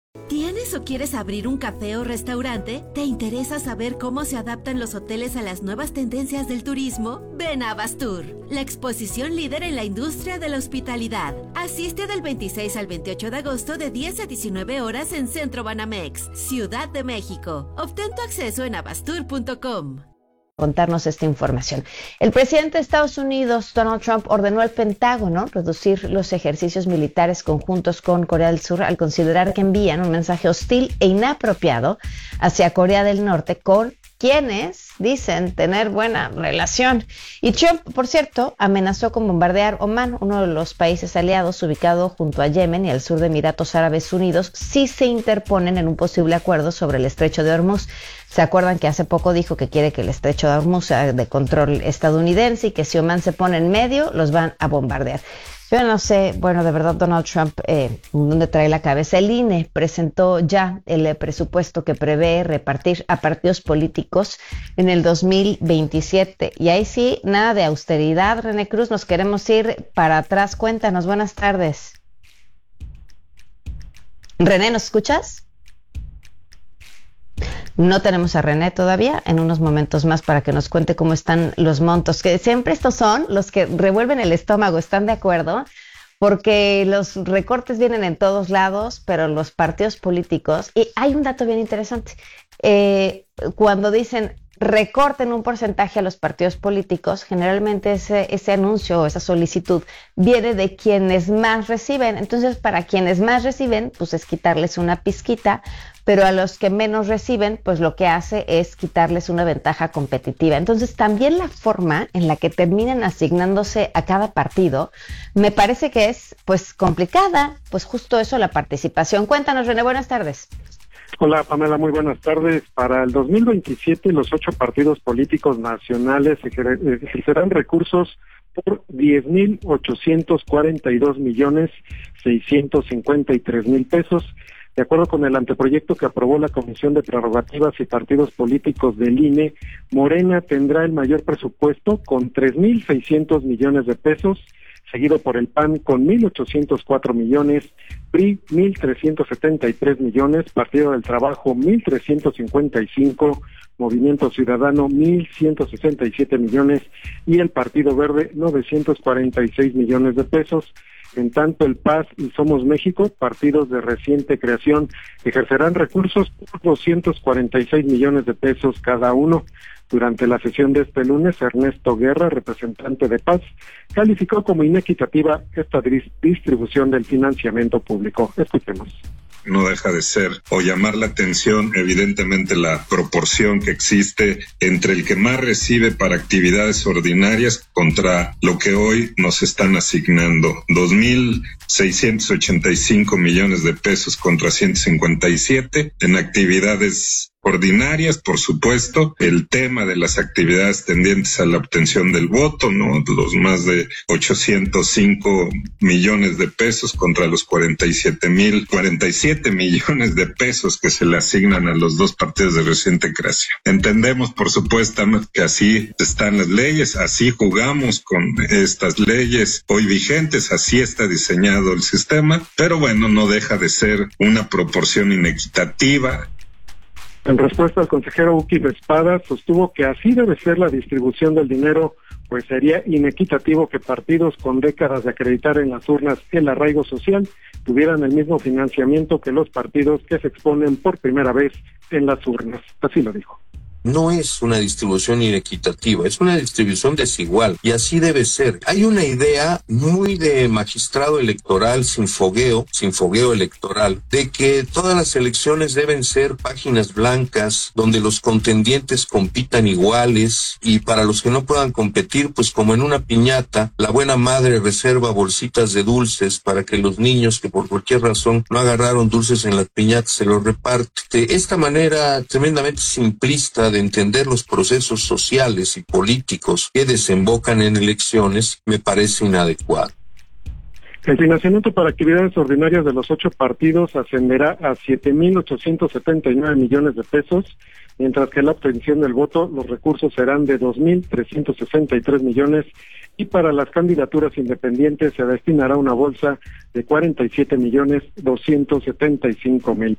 ¿Tienes o quieres abrir un café o restaurante? ¿Te interesa saber cómo se adaptan los hoteles a las nuevas tendencias del turismo? Ven a Bastur, la exposición líder en la industria de la hospitalidad. Asiste del 26 al 28 de agosto de 10 a 19 horas en Centro Banamex, Ciudad de México. Obtén tu acceso en abastur.com. Contarnos esta información. El presidente de Estados Unidos, Donald Trump, ordenó al Pentágono reducir los ejercicios militares conjuntos con Corea del Sur al considerar que envían un mensaje hostil e inapropiado hacia Corea del Norte, con quienes dicen tener buena relación. Y Trump, por cierto, amenazó con bombardear Omán, uno de los países aliados ubicado junto a Yemen y al sur de Emiratos Árabes Unidos, si se interponen en un posible acuerdo sobre el estrecho de Hormuz. ¿Se acuerdan que hace poco dijo que quiere que el estrecho de Hormuz sea de control estadounidense y que si Omán se pone en medio, los van a bombardear? Yo no sé, bueno, de verdad Donald Trump, ¿dónde trae la cabeza? El INE presentó ya el presupuesto que prevé repartir a partidos políticos en el 2027. Y ahí sí, nada de austeridad, René Cruz, nos queremos ir para atrás. Cuéntanos, buenas tardes. René, ¿nos escuchas? No tenemos a René todavía, en unos momentos más para que nos cuente cómo están los montos, que siempre estos son los que revuelven el estómago, ¿están de acuerdo? Porque los recortes vienen en todos lados, pero los partidos políticos, y hay un dato bien interesante, cuando dicen recorten un porcentaje a los partidos políticos, generalmente ese anuncio o esa solicitud viene de quienes más reciben. Entonces, para quienes más reciben, pues es quitarles una pizquita, pero a los que menos reciben, pues lo que hace es quitarles una ventaja competitiva. Entonces, también la forma en la que terminan asignándose a cada partido, me parece que es, pues, complicada, pues justo eso, la participación. Cuéntanos, René, buenas tardes. Hola, Pamela, muy buenas tardes. Para el 2027, los 8 partidos políticos nacionales ejercerán recursos por 10,842,653,000 pesos. De acuerdo con el anteproyecto que aprobó la Comisión de Prerrogativas y Partidos Políticos del INE, Morena tendrá el mayor presupuesto con 3,600 millones de pesos, seguido por el PAN con 1,804 millones, PRI 1,373 millones, Partido del Trabajo 1,355, Movimiento Ciudadano 1,167 millones y el Partido Verde 946 millones de pesos. En tanto, el PAS y Somos México, partidos de reciente creación, ejercerán recursos por 246 millones de pesos cada uno. Durante la sesión de este lunes, Ernesto Guerra, representante de PAS, calificó como inequitativa esta distribución del financiamiento público. Escuchemos. No deja de ser o llamar la atención, evidentemente, la proporción que existe entre el que más recibe para actividades ordinarias contra lo que hoy nos están asignando. 2,685 millones de pesos contra 157 en actividades ordinarias, por supuesto, el tema de las actividades tendientes a la obtención del voto, ¿no? Los más de 805 millones de pesos contra los 47 millones de pesos que se le asignan a los dos partidos de reciente creación. Entendemos, por supuesto, que así están las leyes, así jugamos con estas leyes hoy vigentes, así está diseñado el sistema, pero bueno, no deja de ser una proporción inequitativa. En respuesta, al consejero Uki Vespada sostuvo que así debe ser la distribución del dinero, pues sería inequitativo que partidos con décadas de acreditar en las urnas el arraigo social tuvieran el mismo financiamiento que los partidos que se exponen por primera vez en las urnas. Así lo dijo. No es una distribución inequitativa, es una distribución desigual, y así debe ser. Hay una idea muy de magistrado electoral sin fogueo electoral, de que todas las elecciones deben ser páginas blancas, donde los contendientes compitan iguales, y para los que no puedan competir, pues como en una piñata, la buena madre reserva bolsitas de dulces para que los niños que por cualquier razón no agarraron dulces en las piñatas se los reparte. De esta manera tremendamente simplista de entender los procesos sociales y políticos que desembocan en elecciones me parece inadecuado. El financiamiento para actividades ordinarias de los 8 partidos ascenderá a 7,879 millones de pesos, mientras que la obtención del voto, los recursos serán de 2,363 millones, y para las candidaturas independientes se destinará una bolsa de 47,275,000